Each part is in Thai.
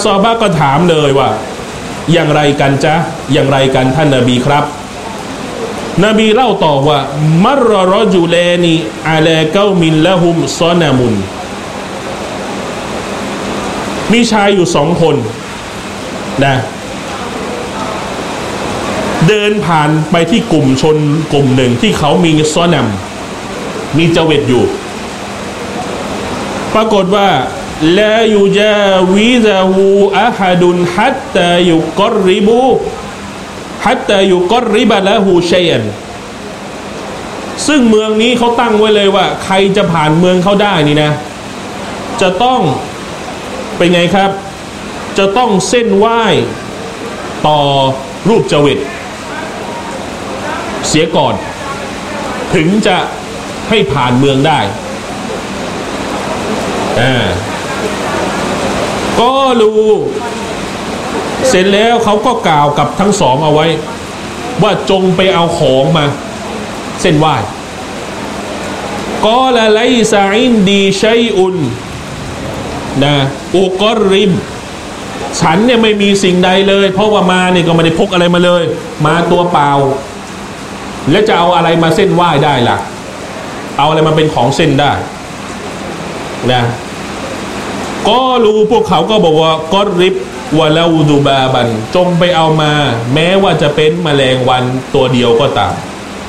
ซอฮาบะห์ก็ถามเลยว่าอย่างไรกันจ๊ะอย่างไรกันท่านนบีครับนบีเล่าต่อว่ามัรรอจุลานีอะลาเกามินละฮุมซอนามุนมีชายอยู่2 คนนะเดินผ่านไปที่กลุ่มชนกลุ่มหนึ่งที่เขามีซอนัมมีเจวิตอยู่ปรากฏว่าลายูจาวิซะฮูอะฮัดุนฮัตตายุกรริบะละฮูชัยอันซึ่งเมืองนี้เขาตั้งไว้เลยว่าใครจะผ่านเมืองเขาได้นี่นะจะต้องเป็นไงครับจะต้องเส้นไหว้ต่อรูปเจวิตเสียก่อนถึงจะให้ผ่านเมืองได้ก็รู้เสร็จแล้วเขาก็กล่าวกับทั้งสองเอาไว้ว่าจงไปเอาของมาเส้นไหว้ก็ละไลซาอินดีชัยอุนนะอุกอริมฉันเนี่ยไม่มีสิ่งใดเลยเพราะว่ามาเนี่ยก็ไม่ได้พกอะไรมาเลยมาตัวเปล่าแล้วจะเอาอะไรมาเส้นไหว้ได้ล่ะเอาอะไรมาเป็นของเส้นได้นะก็รู้พวกเขาก็บอกว่ากอริบวะลาอูดูบาบันจงไปเอามาแม้ว่าจะเป็นแมลงวันตัวเดียวก็ตาม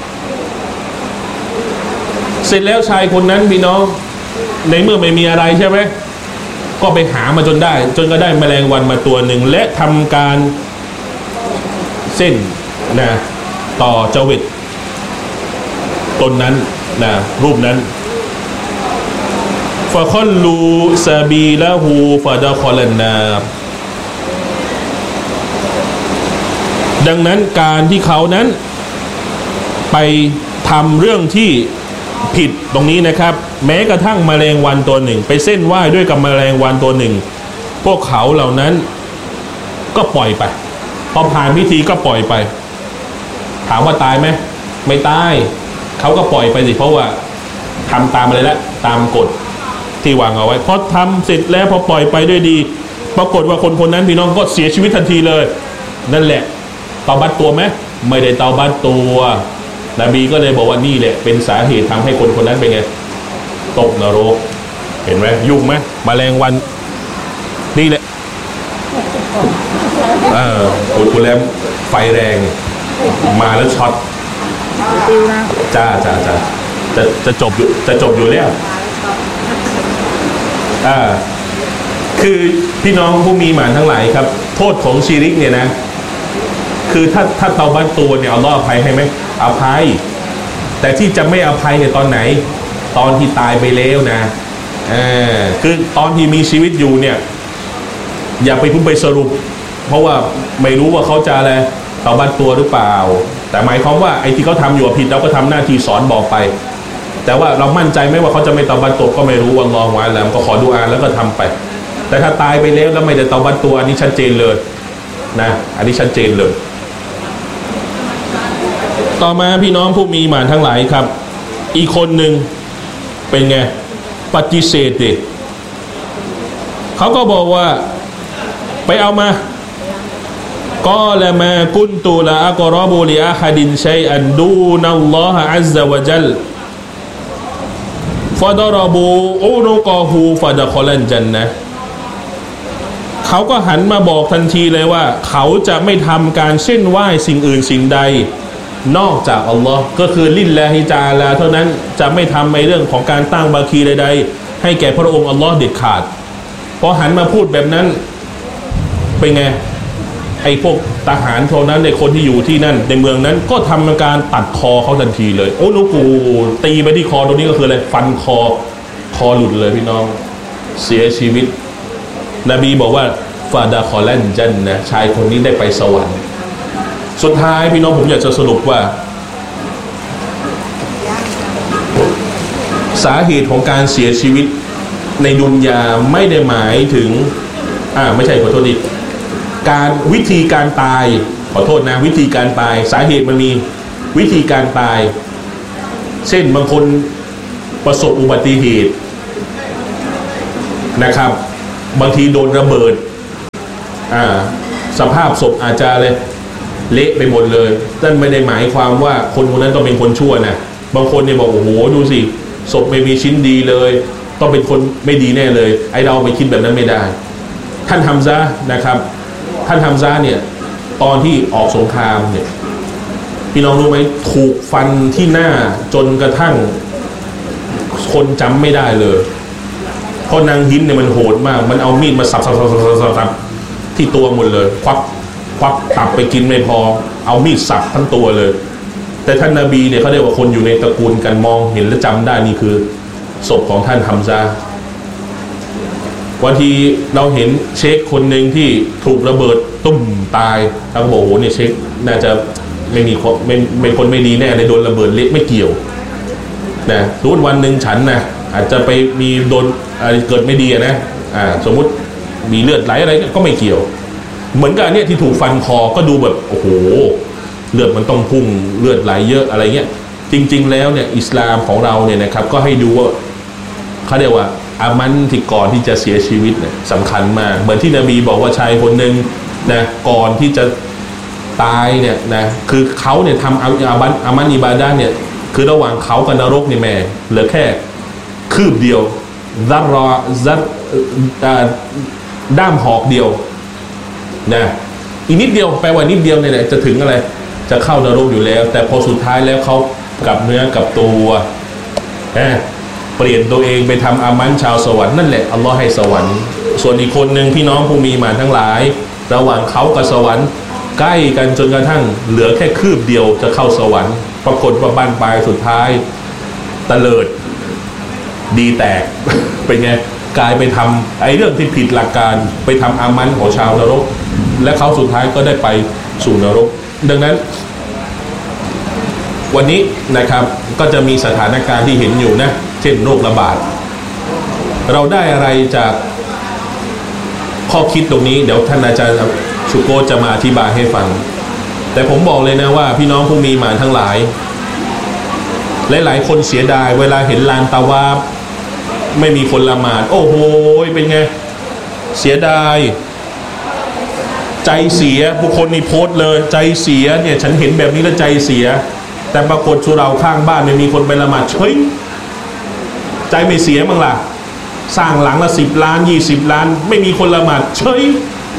เสร็จแล้วชายคนนั้นพี่น้องในเมื่อไม่มีอะไรใช่ไหมก็ไปหามาจนได้จนก็ได้แมลงวันมาตัวหนึ่งและทำการเส้นนะต่อเจวิตตนนั้นนะรูปนั้นฟะคอลลูซาบีละฮูฟะดะคอลันนาดังนั้นการที่เขานั้นไปทำเรื่องที่ผิดตรงนี้นะครับแม้กระทั่งแมลงวันตัวหนึ่งไปเส้นไหว้ด้วยกับแมลงวันตัวหนึ่งพวกเขาเหล่านั้นก็ปล่อยไปพอผ่านพิธีก็ปล่อยไปถามว่าตายไหมไม่ตายเขาก็ปล่อยไปสิเพราะว่าทำตามอะไรแล้วตามกฎที่วางเอาไว้พอทำเสร็จแล้วพอปล่อยไปด้วยดีปรากฏว่าคนนั้นพี่น้องก็เสียชีวิตทันทีเลยนั่นแหละเตาบัตตัวไหมไม่ได้เตาบัตตัวนบีก็เลยบอกว่านี่แหละเป็นสาเหตุทำให้คนนั้นเป็นไงตกนรกเห็นไหมยุ่งไหมแมลงวันนี่แหละคุณแรมไฟแรงมาแล้วช็อตจ้าจะจบอยู่แล้วคือพี่น้องผู้มีหมานทั้งหลายครับโทษของชิริกเนี่ยนะคือถ้าเตาบัตตัวเนี่ยอัลลอฮ์อภัยให้ไหมอภัยแต่ที่จะไม่อภัยเนี่ยตอนไหนตอนที่ตายไปแล้วนะคือตอนที่มีชีวิตอยู่เนี่ยอย่าไปเพิ่งไปสรุปเพราะว่าไม่รู้ว่าเขาจะอะไรเตาบัตตัวหรือเปล่าแต่หมายความว่าไอ้ที่เขาทำอยู่ผิดเราก็ทำหน้าที่สอนบอกไปแต่ว่าเรามั่นใจไหมว่าเขาจะไม่เตาบัตตัวก็ไม่รู้วันรองวันแล้วก็ขอดุอาแล้วก็ทำไปแต่ถ้าตายไปแล้วไม่ได้เตาบัตตัวอันนี้ชัดเจนเลยนะอันนี้ชัดเจนเลยต่อมาพี่น้องผู้มีหมานทั้งหลายครับอีกคนหนึ่งเป็นไงปฏิเสธดิเขาก็บอกว่าไปเอามาก็ละมากุนตูละอักรอบูลิอาฮัดินชัยอันดูนัลลอฮะอัซซะวะจัลฟะดะรบูอูนุกอฮูฟะดะคอลันจันนะเขาก็หันมาบอกทันทีเลยว่าเขาจะไม่ทำการเส้นไหว้สิ่งอื่นสิ่งใดนอกจากอัลลอฮ์ก็คือลิลลาฮิตะอาลาเท่านั้นจะไม่ทำในเรื่องของการตั้งบาคีใดๆให้แก่พระองค์อัลลอฮ์เด็ดขาดพอหันมาพูดแบบนั้นเป็นไงไอ้พวกทหารเท่านั้นในคนที่อยู่ที่นั่นในเมืองนั้นก็ทำการตัดคอเขาทันทีเลยโอ้ลูกูตีไปที่คอตรงนี้ก็คืออะไรฟันคอหลุดเลยพี่น้องเสียชีวิตนบีบอกว่าฟาดาคอลันจันนะชายคนนี้ได้ไปสวรรค์สุดท้ายพี่น้องผมอยากจะสรุปว่าสาเหตุของการเสียชีวิตในดุนยาไม่ได้หมายถึงไม่ใช่ขอโทษดิการวิธีการตายขอโทษนะวิธีการตายสาเหตุมันมีวิธีการตายเช่นบางคนประสบอุบัติเหตุนะครับบางทีโดนระเบิดสภาพศพอาจจะเลยเละไปหมดเลยนั่นไม่ได้หมายความว่าคนคนนั้นต้องเป็นคนชั่วนะบางคนเนี่ยบอกโอ้โหดูสิศพไม่มีชิ้นดีเลยต้องเป็นคนไม่ดีแน่เลยไอเราไปคิดแบบนั้นไม่ได้ท่านฮัมซะห์นะครับท่านฮัมซะห์เนี่ยตอนที่ออกสงครามเนี่ยพี่น้องรู้ไหมถูกฟันที่หน้าจนกระทั่งคนจำไม่ได้เลยเพราะนางฮินเนี่ยมันโหดมากมันเอามีดมาสับที่ตัวหมดเลยควักตับไปกินไม่พอเอามีดสับทั้งตัวเลยแต่ท่านนบีเนี่ยเขาเรียกว่าคนอยู่ในตระกูลกันมองเห็นและจำได้นี่คือศพของท่านฮัมซะห์วันที่เราเห็นเชคคนหนึ่งที่ถูกระเบิดตุ้มตายเราก็บอกโอ้โหเนี่ยเชคน่าจะไม่มีเป็นคนไม่ดีแน่เลยโดนระเบิดเละไม่เกี่ยวนะรู้วันหนึ่งฉันนะอาจจะไปมีโดนเกิดไม่ดีนะสมมุติมีเลือดไหลอะไรก็ไม่เกี่ยวเหมือนกับเนี่ยที่ถูกฟันคอก็ดูแบบโอ้โหเลือดมันต้องพุ่งเลือดไหลเยอะอะไรเงี้ยจริงๆแล้วเนี่ยอิสลามของเราเนี่ยนะครับก็ให้ดูว่าเขาเรียกว่าอามันที่ก่อนที่จะเสียชีวิตเนี่ยสำคัญมากเหมือนที่นบีบอกว่าชายคนหนึ่งนะก่อนที่จะตายเนี่ยนะคือเขาเนี่ยทำอามันอิบาดะห์เนี่ยคือระหว่างเขากับนรกนี่แม่เหลือแค่คืบเดียวด้ามหอกเดียวนะอีกนิดเดียวแปลว่านิดเดียวเนี่ยจะถึงอะไรจะเข้านรกอยู่แล้วแต่พอสุดท้ายแล้วเขากับเนื้อกับตัวเปลี่ยนตัวเองไปทำอามันชาวสวรรค์นั่นแหละอัลลอฮ์ให้สวรรค์ส่วนอีกคนหนึ่งพี่น้องผู้มีมาทั้งหลายระหว่างเขากับสวรรค์ใกล้กันจนกระทั่งเหลือแค่คืบเดียวจะเข้าสวรรค์ปรากฏว่าบ้านปลายสุดท้ายตะเลิดดีแตก เป็นไงกลายไปทำไอ้เรื่องที่ผิดหลักการไปทำอามันของชาวนรกและเขาสุดท้ายก็ได้ไปสู่นรกดังนั้นวันนี้นะครับก็จะมีสถานการณ์ที่เห็นอยู่นะเช่นโรคระบาดเราได้อะไรจากข้อคิดตรงนี้เดี๋ยวท่านอาจารย์ชูโกจะมาอธิบายให้ฟังแต่ผมบอกเลยนะว่าพี่น้องผู้มีหมานทั้งหลายหลายๆคนเสียดายเวลาเห็นลานตาวาฟไม่มีคนละหมาดโอ้โหเป็นไงเสียดายใจเสียบุคคลนี้โพสต์เลยใจเสียเนี่ยฉันเห็นแบบนี้แล้วใจเสียแต่ปรากฏสุเราข้างบ้านไม่มีคนไปละหมาดเฉยใจไม่เสียมั้งล่ะสร้างหลังละ10 ล้าน20 ล้านไม่มีคนละหมาดเฉย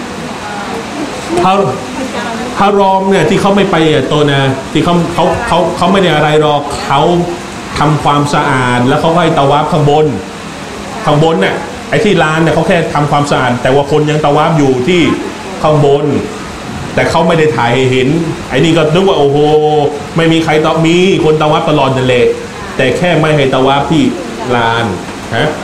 ฮารอมเนี่ยที่เขาไม่ไปตัวนะที่เขาไม่ได้อะไรหรอกเขาทำความสะอาดแล้วเขาให้ตะวาฟข้างบนเนี่ยไอ้ที่ลานเนี่ยเขาแค่ทำความสะอาดแต่ว่าคนยังตะวาฟอยู่ที่ข้างบนแต่เขาไม่ได้ถ่ายให้เห็นไอ้นี่ก็นึกว่าโอ้โหไม่มีใครมีคนตะวาฟตลอดนั่นแหละแต่แค่ไม่ให้ตะวาฟที่ลานฮะ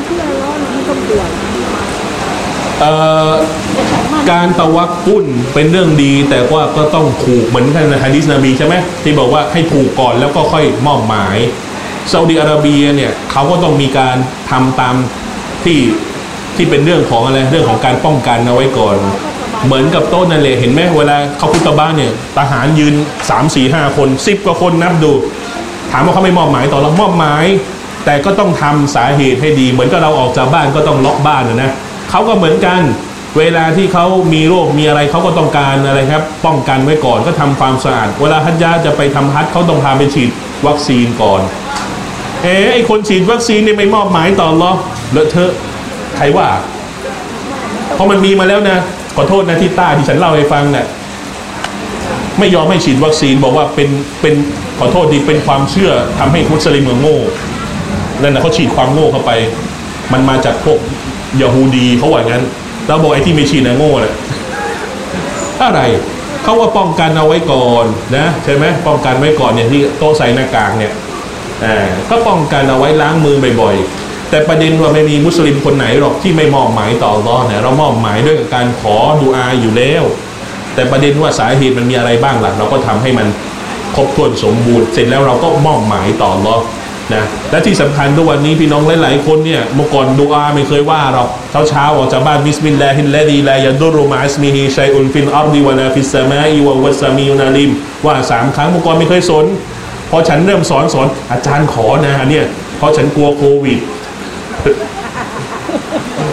การตะวักกุ่นเป็นเรื่องดีแต่ว่าก็ต้องผูกเหมือนกันในหะดีษนบีใช่ไหมที่บอกว่าให้ผูกก่อนแล้วก็ค่อยมอบหมายซาอุดิอาระเบียเนี่ยเขาก็ต้องมีการทำตามที่เป็นเรื่องของอะไรเรื่องของการป้องกันเอาไว้ก่อนเหมือนกับโต๊ะนั่นแหละเห็นไหมเวลาเขาคุตบะเนี่ยทหารยืน3 4 5 คน10 กว่าคนนับดูถามว่าเขาไม่มอบหมายต่อเรามอบหมายแต่ก็ต้องทำสาเหตุให้ดีเหมือนกับเราออกจากบ้านก็ต้องล็อกบ้านนะเขาก็เหมือนกันเวลาที่เขามีโรคมีอะไรเขาก็ต้องการอะไรครับป้องกันไว้ก่อนก็ทำความสะอาดเวลาฮัจญะห์จะไปทำฮัจญ์เขาต้องพาไปฉีดวัคซีนก่อนไอคนฉีดวัคซีนนี่ไม่มอบหมายต่อหรอเลอะเทอะใครว่าเพราะมันมีมาแล้วนะขอโทษนะที่ต้าที่ฉันเล่าให้ฟังเนี่ยไม่ยอมให้ฉีดวัคซีนบอกว่าเป็นขอโทษดีเป็นความเชื่อทำให้มุสลิมโง่นั่นนะเขาฉีดความโง่เข้าไปมันมาจากพวกยะฮูดีเขาว่างั้นเราบอกไอ้ที่ไม่ฉีดนะโง่แหละอะไรเขาว่าป้องกันเอาไว้ก่อนนะใช่ไหมป้องกันไว้ก่อนเนี่ยที่โต๊ะใส่หน้ากากเนี่ยก็ป้องกันเอาไว้ล้างมือบ่อยๆแต่ประเด็นว่าไม่มีมุสลิมคนไหนหรอกที่ไม่มอบหมายต่ออัลเลาะห์เนี่ยเรามอบหมายด้วยการขอดุอาอยู่แล้วแต่ประเด็นว่าสาเหตุมันมีอะไรบ้างล่ะเราก็ทำให้มันครบถ้วนสมบูรณ์เสร็จแล้วเราก็มอบหมายต่ออัลเลาะห์นะและที่สำคัญทุกวันนี้พี่น้องหลายๆคนเนี่ยเมื่อก่อนดุอาไม่เคยว่าหรอกเช้าออกจากบ้านบิสมิลลาฮิลลาดีลายะดุรุมะอิสมิฮิชัยอุนฟิลอัรฎิวะลาฟิสสมาอิวะวัสสามีอุนอาลิมว่า3 ครั้งเมื่อก่อนไม่เคยสนพอฉันเริ่มสอนอาจารย์ขอนะเนี่ยเพราะฉันกลัวโควิด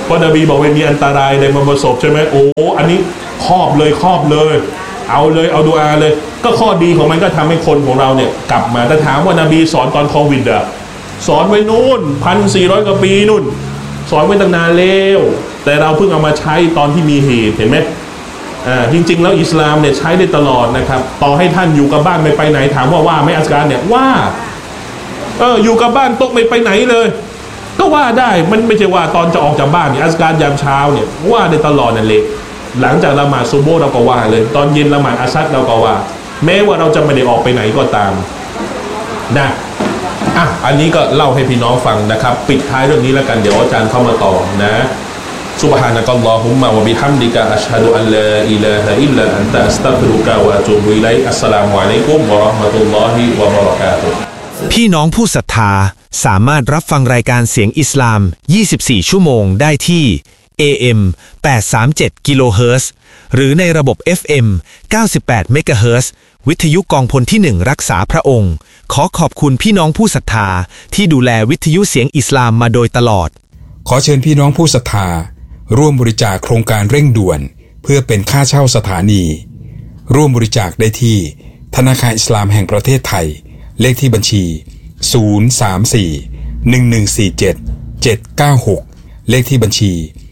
เพราะนบีบอกว่ามีอันตรายในมาประสบใช่ไหมโอ้อันนี้ครอบเลยเอาเลยเอาดุอาเลยก็ข้อดีของมันก็ทำให้คนของเราเนี่ยกลับมาแต่ถามว่านบีสอนตอนโควิดอะสอนไว้นู่น1,400 กว่าปีนู่นสอนไว้ตั้งนานแล้วแต่เราเพิ่งเอามาใช้ตอนที่มีเหตุเห็นไหมจริงๆแล้วอิสลามเนี่ยใช้ได้ตลอดนะครับต่อให้ท่านอยู่กับบ้านไม่ไปไหนถามว่าไม่อัสการเนี่ยว่าอยู่กับบ้านโต๊ะไม่ไปไหนเลยก็ว่าได้มันไม่ใช่ว่าตอนจะออกจากบ้านเนี่ยอัสการยามเช้าเนี่ยว่าได้ตลอดนั่นแหละหลังจากละหมาดซุบโฮเราก็ว่าเลยตอนเย็นละหมาดอัสซัดเราก็ว่าแม้ว่าเราจะไม่ได้ออกไปไหนก็ตามนะอันนี้ก็เล่าให้พี่น้องฟังนะครับปิดท้ายเรื่องนี้แล้วกันเดี๋ยวอาจารย์เข้ามาต่อนะซุบฮานะกัลลอฮุมมะวะบิฮัมดิกะอัชฮะดุอัลลาอิลาฮะอิลลัลอันตะอัสตัฆฟิรุกะวะอะตูบุอิลัยอัสสลามุอะลัยกุมวะเราะห์มะตุลลอฮิวะบะเราะกาตุฮ์พี่น้องผู้ศรัทธาสามารถรับฟังรายการเสียงอิสลาม24ชั่วโมงได้ที่ AM 837 กิโลเฮิรตซ์หรือในระบบ FM 98 เมกะเฮิรตซ์วิทยุกองพลที่1รักษาพระองค์ขอขอบคุณพี่น้องผู้ศรัทธาที่ดูแลวิทยุเสียงอิสลามมาโดยตลอดขอเชิญพี่น้องผู้ศรัทธาร่วมบริจาคโครงการเร่งด่วนเพื่อเป็นค่าเช่าสถานีร่วมบริจาคได้ที่ธนาคารอิสลามแห่งประเทศไทยเลขที่บัญชี034-1147-796เลขที่บัญชี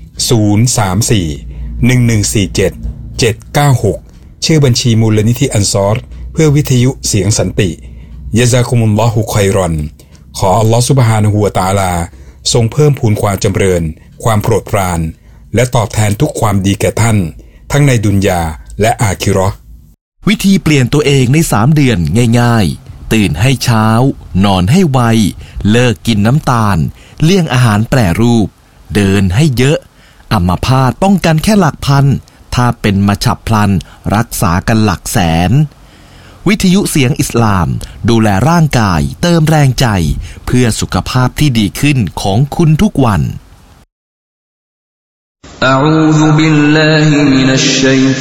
034-1147-796ชื่อบัญชีมูลนิธิอันซอรเพื่อวิทยุเสียงสันติยะซากุมุลลอฮุค็อยรอนขออัลลอฮฺซุบฮานะฮูวะตะอาลาทรงเพิ่มพูนความจำเริญความโปรดปรานและตอบแทนทุกความดีแก่ท่านทั้งในดุนยาและอาคิเราะห์วิธีเปลี่ยนตัวเองใน3 เดือนง่ายๆตื่นให้เช้านอนให้ไวเลิกกินน้ำตาลเลี่ยงอาหารแปรรูปเดินให้เยอะอัมพาตป้องกันแค่หลักพันถ้าเป็นมาฉับพลันรักษากันหลักแสนวิทยุเสียงอิสลามดูแลร่างกายเติมแรงใจเพื่อสุขภาพที่ดีขึ้นของคุณทุกวัน